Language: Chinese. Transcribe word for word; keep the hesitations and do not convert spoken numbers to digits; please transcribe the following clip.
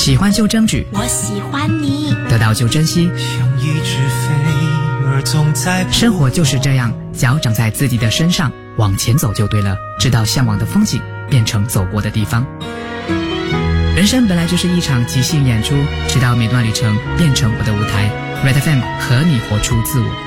喜欢就争取， 我喜欢你， 得到就珍惜。 像一只飞儿总在扑火， 生活就是这样，脚长在自己的身上，往前走就对了，直到向往的风景变成走过的地方。人生本来就是一场即兴演出，直到每段旅程变成我的舞台。Red F M 和你活出自我。